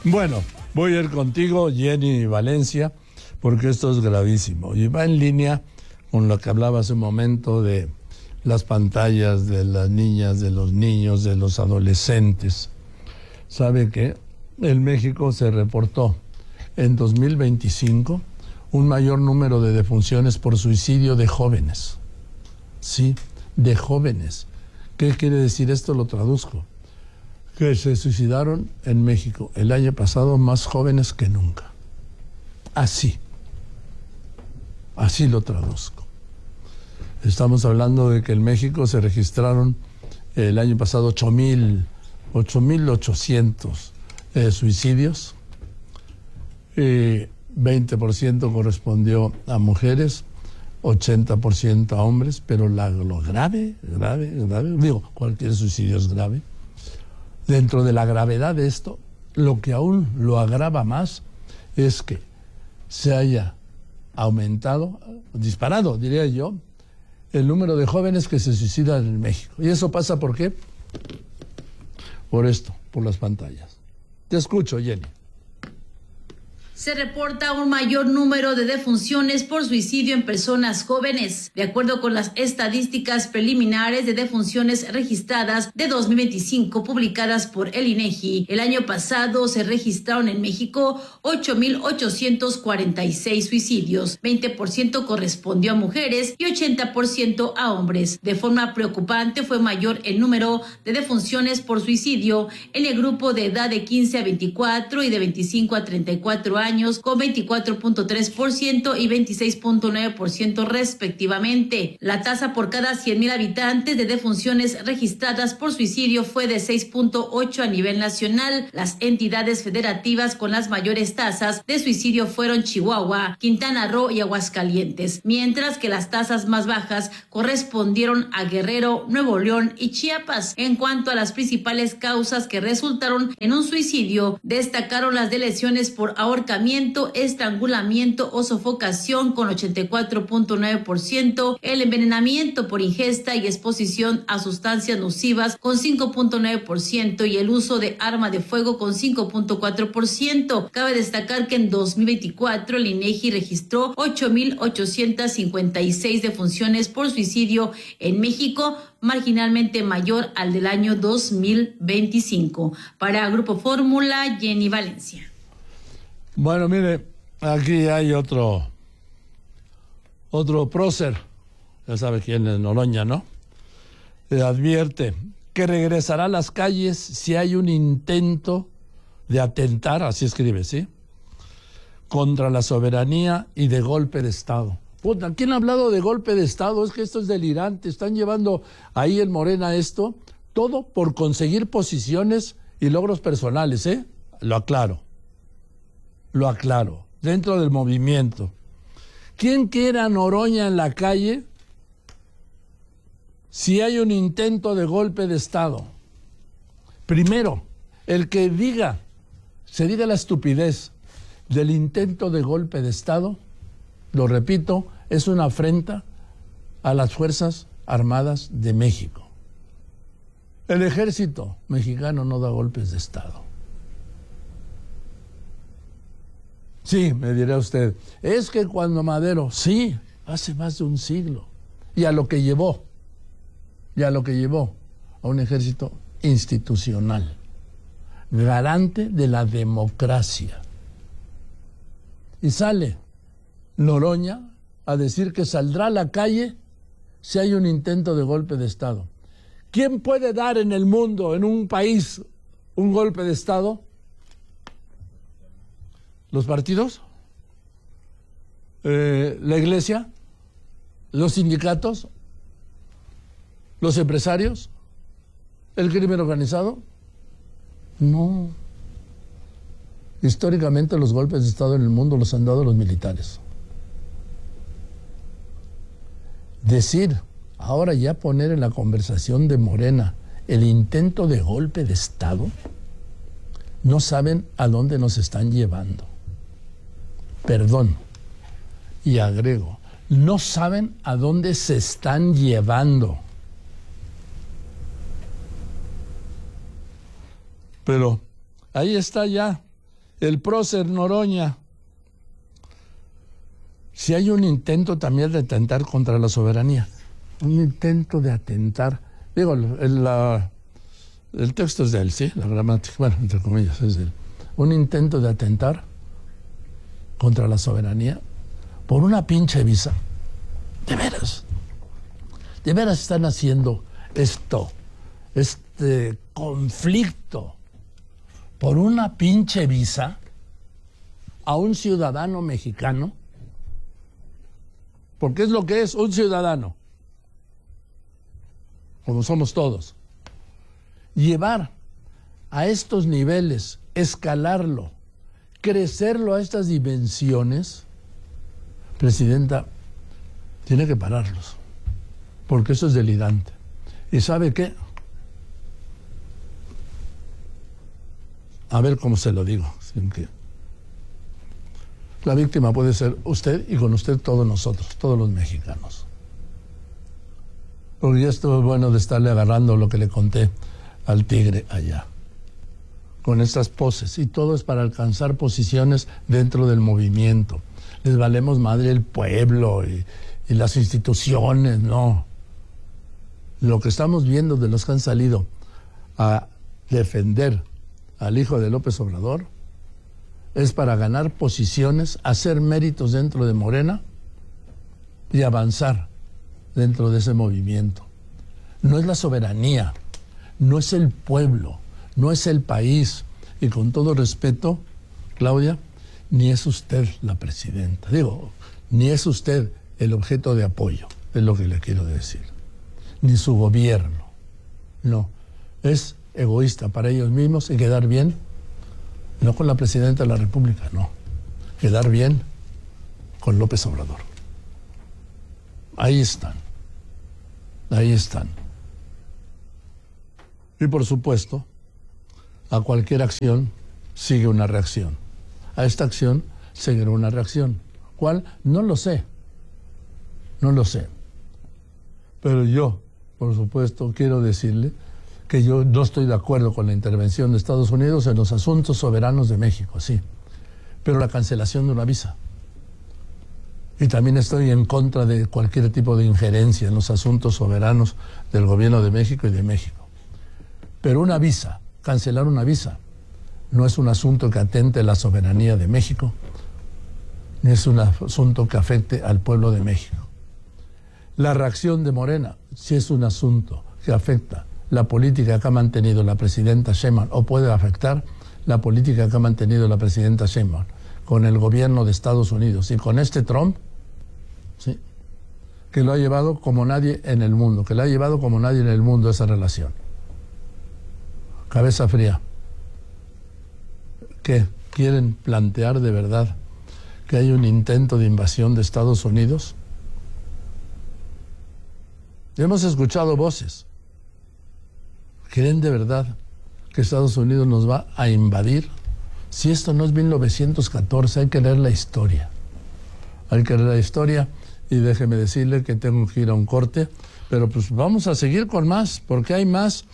Bueno, voy a ir contigo, Jenny Valencia, porque esto es gravísimo. Y va en línea con lo que hablaba hace un momento de las pantallas de las niñas, de los niños, de los adolescentes. ¿Sabe qué? En México se reportó en 2025 un mayor número de defunciones por suicidio de jóvenes. Sí, de jóvenes. ¿Qué quiere decir esto? Lo traduzco. Que se suicidaron en México el año pasado más jóvenes que nunca. Así lo traduzco. Estamos hablando de que en México se registraron el año pasado 8,800 suicidios. 20% correspondió a mujeres, 80% a hombres, pero lo grave, digo, cualquier suicidio es grave. Dentro de la gravedad de esto, lo que aún lo agrava más es que se haya aumentado, disparado, diría yo, el número de jóvenes que se suicidan en México. ¿Y eso pasa por qué? Por esto, por las pantallas. Te escucho, Jenny. Se reporta un mayor número de defunciones por suicidio en personas jóvenes. De acuerdo con las estadísticas preliminares de defunciones registradas de 2025 publicadas por el INEGI, el año pasado se registraron en México 8,846 suicidios. 20% correspondió a mujeres y 80% a hombres. De forma preocupante fue mayor el número de defunciones por suicidio en el grupo de edad de 15 a 24 y de 25 a 34 años, con 24.3% y 26.9% respectivamente. La tasa por cada 100,000 habitantes de defunciones registradas por suicidio fue de 6.8 a nivel nacional. Las entidades federativas con las mayores tasas de suicidio fueron Chihuahua, Quintana Roo y Aguascalientes, mientras que las tasas más bajas correspondieron a Guerrero, Nuevo León y Chiapas. En cuanto a las principales causas que resultaron en un suicidio, destacaron las de lesiones por ahorcamiento, estrangulamiento o sofocación con 84.9%, el envenenamiento por ingesta y exposición a sustancias nocivas con 5.9% y el uso de arma de fuego con 5.4%. Cabe destacar que en 2024 el INEGI registró 8,856 defunciones por suicidio en México, marginalmente mayor al del año 2025. Para Grupo Fórmula, Jenny Valencia. Bueno, mire, aquí hay otro prócer, ya sabe quién es, Noroña, ¿no? Advierte que regresará a las calles si hay un intento de atentar, así escribe, ¿sí?, contra la soberanía y de golpe de Estado. Puta, ¿quién ha hablado de golpe de Estado? Es que esto es delirante, están llevando ahí en Morena esto, todo por conseguir posiciones y logros personales, ¿eh? Lo aclaro, dentro del movimiento. ¿Quién quiere a Noroña en la calle si hay un intento de golpe de Estado? Primero, el que se diga la estupidez del intento de golpe de Estado, lo repito, es una afrenta a las Fuerzas Armadas de México. El ejército mexicano no da golpes de Estado. Sí, me dirá usted, es que cuando Madero, sí, hace más de un siglo, y a lo que llevó a un ejército institucional, garante de la democracia. Y sale Noroña a decir que saldrá a la calle si hay un intento de golpe de Estado. ¿Quién puede dar en el mundo, en un país, un golpe de Estado? ¿Los partidos? ¿La iglesia? ¿Los sindicatos? ¿Los empresarios? ¿El crimen organizado? No. Históricamente los golpes de Estado en el mundo los han dado los militares. Decir, ahora ya poner en la conversación de Morena el intento de golpe de Estado, no saben a dónde nos están llevando. Perdón, y agrego, no saben a dónde se están llevando. Pero ahí está ya el prócer Noroña. Si hay un intento también de atentar contra la soberanía, un intento de atentar, digo, el texto es de él, sí, la gramática, bueno, entre comillas, es de él. Un intento de atentar contra la soberanía por una pinche visa. De veras están haciendo este conflicto por una pinche visa a un ciudadano mexicano, porque es lo que es un ciudadano, como somos todos. Llevar a estos niveles, escalarlo, crecerlo a estas dimensiones, Presidenta, tiene que pararlos, porque eso es delirante. ¿Y sabe qué? A ver cómo se lo digo, sin que... La víctima puede ser usted y con usted todos nosotros, todos los mexicanos. Porque ya estuvo bueno de estarle agarrando lo que le conté al tigre allá, con estas poses, y todo es para alcanzar posiciones dentro del movimiento. Les valemos madre el pueblo y las instituciones, no. Lo que estamos viendo de los que han salido a defender al hijo de López Obrador es para ganar posiciones, hacer méritos dentro de Morena y avanzar dentro de ese movimiento. No es la soberanía, no es el pueblo, no es el país. Y con todo respeto, Claudia, ni es usted la presidenta. Digo, ni es usted el objeto de apoyo, es lo que le quiero decir. Ni su gobierno. No, es egoísta para ellos mismos y quedar bien, no con la presidenta de la República, no. Quedar bien con López Obrador. Ahí están. Ahí están. Y por supuesto, a cualquier acción sigue una reacción. A esta acción seguirá una reacción. ¿Cuál? No lo sé. No lo sé. Pero yo, por supuesto, quiero decirle que yo no estoy de acuerdo con la intervención de Estados Unidos en los asuntos soberanos de México, sí. Pero la cancelación de una visa. Y también estoy en contra de cualquier tipo de injerencia en los asuntos soberanos del gobierno de México y de México. Pero una visa, cancelar una visa, no es un asunto que atente a la soberanía de México, ni es un asunto que afecte al pueblo de México. La reacción de Morena sí es un asunto que afecta la política que ha mantenido la presidenta Sheinbaum, o puede afectar la política que ha mantenido la presidenta Sheinbaum con el gobierno de Estados Unidos y con este Trump, ¿sí?, que lo ha llevado como nadie en el mundo, esa relación. Cabeza fría. ¿Qué? ¿Quieren plantear de verdad que hay un intento de invasión de Estados Unidos? Hemos escuchado voces. ¿Creen de verdad que Estados Unidos nos va a invadir? Si esto no es 1914, hay que leer la historia. Hay que leer la historia y déjeme decirle que tengo que ir a un corte, pero pues vamos a seguir con más, porque hay más.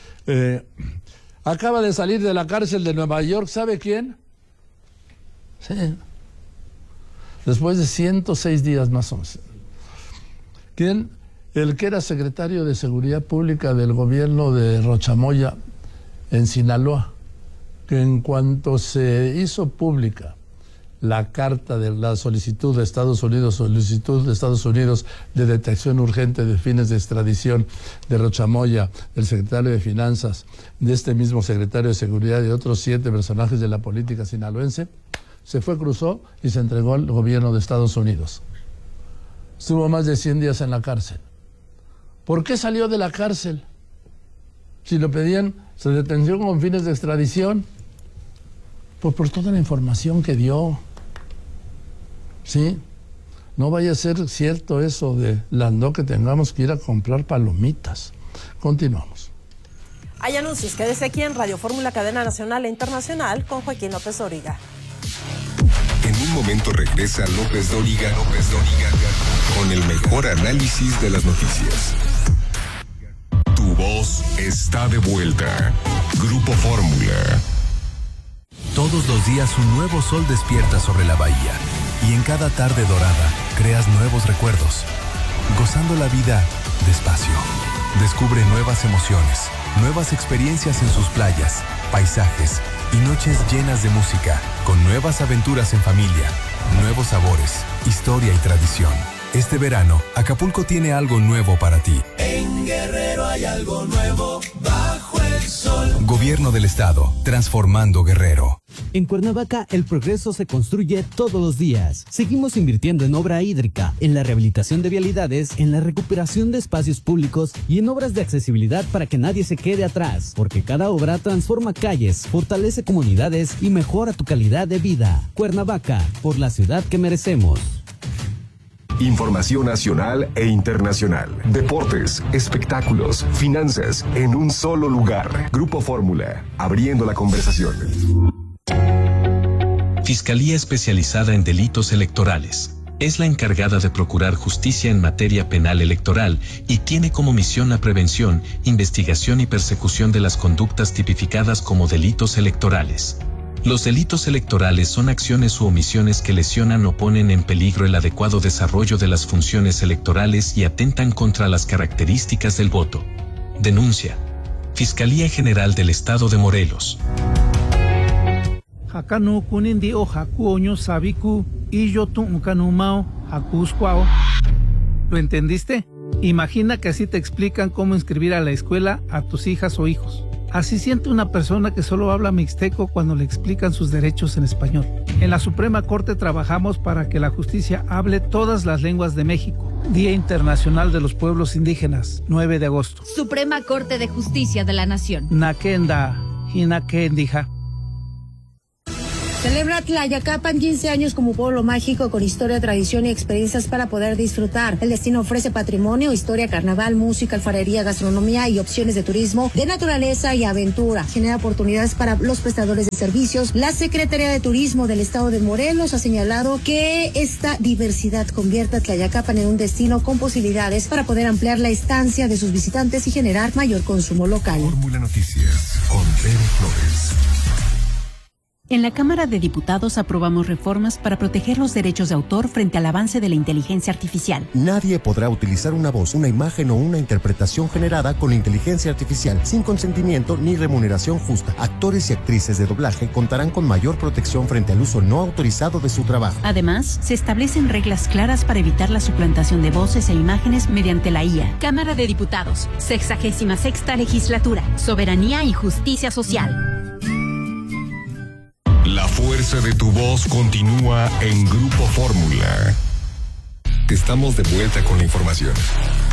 Acaba de salir de la cárcel de Nueva York, ¿sabe quién? Sí. Después de 106 días más o menos. ¿Quién? El que era secretario de Seguridad Pública del gobierno de Rochamoya en Sinaloa, que en cuanto se hizo pública la carta de la solicitud de Estados Unidos de detección urgente de fines de extradición de Rochamoya, del secretario de Finanzas, de este mismo secretario de Seguridad y de otros 7 personajes de la política sinaloense, se fue, cruzó y se entregó al gobierno de Estados Unidos. Estuvo más de 100 días en la cárcel. ¿Por qué salió de la cárcel? Si lo pedían, se detención con fines de extradición. Pues por toda la información que dio. ¿Sí? No vaya a ser cierto eso de Landó que tengamos que ir a comprar palomitas. Continuamos. Hay anuncios. Quédese aquí en Radio Fórmula, cadena nacional e internacional, con Joaquín López Dóriga. En un momento regresa López Dóriga con el mejor análisis de las noticias. Tu voz está de vuelta. Grupo Fórmula. Todos los días un nuevo sol despierta sobre la bahía y en cada tarde dorada creas nuevos recuerdos, gozando la vida despacio. Descubre nuevas emociones, nuevas experiencias en sus playas, paisajes y noches llenas de música, con nuevas aventuras en familia, nuevos sabores, historia y tradición. Este verano, Acapulco tiene algo nuevo para ti. En Guerrero hay algo nuevo bajo el sol. Gobierno del Estado, transformando Guerrero. En Cuernavaca, el progreso se construye todos los días. Seguimos invirtiendo en obra hídrica, en la rehabilitación de vialidades, en la recuperación de espacios públicos y en obras de accesibilidad para que nadie se quede atrás, porque cada obra transforma calles, fortalece comunidades y mejora tu calidad de vida. Cuernavaca, por la ciudad que merecemos. Información nacional e internacional. Deportes, espectáculos, finanzas, en un solo lugar. Grupo Fórmula, abriendo la conversación. Fiscalía especializada en delitos electorales. Es la encargada de procurar justicia en materia penal electoral y tiene como misión la prevención, investigación y persecución de las conductas tipificadas como delitos electorales. Los delitos electorales son acciones u omisiones que lesionan o ponen en peligro el adecuado desarrollo de las funciones electorales y atentan contra las características del voto. Denuncia. Fiscalía General del Estado de Morelos. Hakanu kunindi o hakuoño sabiku y yo tu ukanumao hakuscuao. ¿Lo entendiste? Imagina que así te explican cómo inscribir a la escuela a tus hijas o hijos. Así siente una persona que solo habla mixteco cuando le explican sus derechos en español. En la Suprema Corte trabajamos para que la justicia hable todas las lenguas de México. Día Internacional de los Pueblos Indígenas, 9 de agosto. Suprema Corte de Justicia de la Nación. Nakenda, Hinakendija. Celebra Tlayacapan 15 años como pueblo mágico con historia, tradición y experiencias para poder disfrutar. El destino ofrece patrimonio, historia, carnaval, música, alfarería, gastronomía y opciones de turismo, de naturaleza y aventura. Genera oportunidades para los prestadores de servicios. La Secretaría de Turismo del Estado de Morelos ha señalado que esta diversidad convierte a Tlayacapan en un destino con posibilidades para poder ampliar la estancia de sus visitantes y generar mayor consumo local. Fórmula Noticias con Tere Flores. En la Cámara de Diputados aprobamos reformas para proteger los derechos de autor frente al avance de la inteligencia artificial. Nadie podrá utilizar una voz, una imagen o una interpretación generada con inteligencia artificial sin consentimiento ni remuneración justa. Actores y actrices de doblaje contarán con mayor protección frente al uso no autorizado de su trabajo. Además, se establecen reglas claras para evitar la suplantación de voces e imágenes mediante la IA. Cámara de Diputados, 66ª Legislatura, Soberanía y Justicia Social. La fuerza de tu voz continúa en Grupo Fórmula. Estamos de vuelta con la información.